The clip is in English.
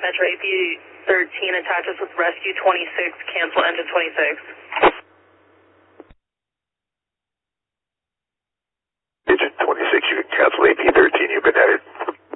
Metro AP 13 attaches with rescue 26, cancel engine 26.